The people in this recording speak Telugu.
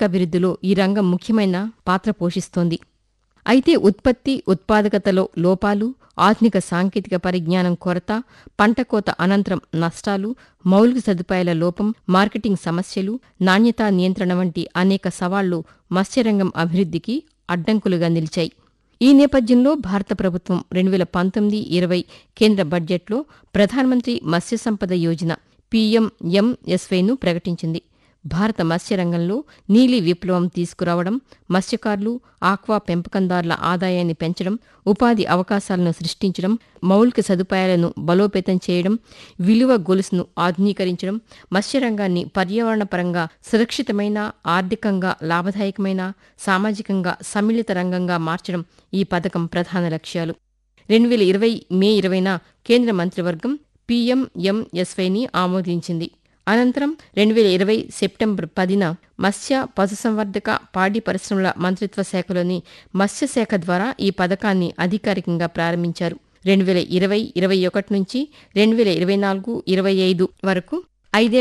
ఆర్థికాభివృద్ధిలో ఈ రంగం ముఖ్యమైన పాత్ర పోషిస్తోంది. అయితే ఉత్పత్తి, ఉత్పాదకతలో లోపాలు, ఆధునిక సాంకేతిక పరిజ్ఞానం కొరత, పంట కోత అనంతరం నష్టాలు, మౌలిక సదుపాయాల లోపం, మార్కెటింగ్ సమస్యలు, నాణ్యతా నియంత్రణ వంటి అనేక సవాళ్లు మత్స్యరంగం అభివృద్ధికి అడ్డంకులుగా నిలిచాయి. ఈ నేపథ్యంలో భారత ప్రభుత్వం 2019-20 కేంద్ర బడ్జెట్లో ప్రధానమంత్రి మత్స్య సంపద యోజన PMMSYను ప్రకటించింది. భారత మత్స్యరంగంలో నీలి విప్లవం తీసుకురావడం, మత్స్యకారులు, ఆక్వా పెంపకందారుల ఆదాయాన్ని పెంచడం, ఉపాధి అవకాశాలను సృష్టించడం, మౌలిక సదుపాయాలను బలోపేతం చేయడం, విలువ గొలుసును ఆధునీకరించడం, మత్స్యరంగాన్ని పర్యావరణపరంగా సురక్షితమైన, ఆర్థికంగా లాభదాయకమైన, సామాజికంగా సమ్మిళిత రంగంగా మార్చడం ఈ పథకం ప్రధాన లక్ష్యాలు. 2020 మే 20న కేంద్ర మంత్రివర్గం PMMSYని ఆమోదించింది. అనంతరం 2020 సెప్టెంబర్ 10న మత్స్య, పశుసంవర్ధక, పాడి పరిశ్రమల మంత్రిత్వ శాఖలోని మత్స్యశాఖ ద్వారా ఈ పథకాన్ని అధికారికంగా ప్రారంభించారు. 2020-21 నుంచి 2024-25 వరకు 5